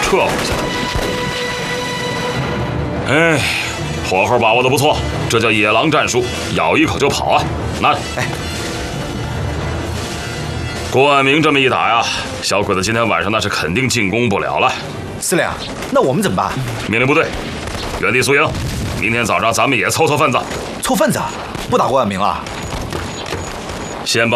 撤回去了。哎，火候把握的不错，这叫野狼战术，咬一口就跑啊！拿着。 哎， 郭万明这么一打呀，小鬼子今天晚上那是肯定进攻不了了。 司令，那我们怎么办？ 命令部队原地宿营，明天早上咱们也凑份子。 凑份子，不打郭万明了？ 先帮